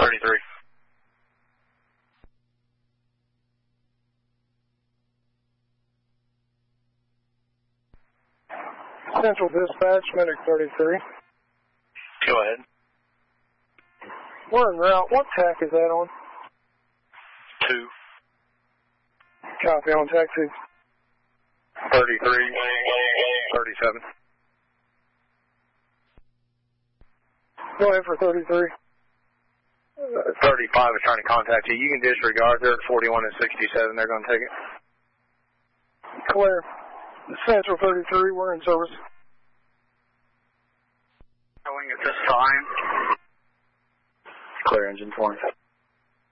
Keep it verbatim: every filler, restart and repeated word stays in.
thirty-three. Central Dispatch, Medic thirty-three. Go ahead. We're en route. What tack is that on? Two. Copy on taxi. thirty-three. thirty-seven. Go ahead for thirty-three. Uh, thirty-five is trying to contact you. You can disregard. They're at forty-one and sixty-seven. They're going to take it. Clear. Central thirty-three, we're in service. Going at this time. Clear engine four.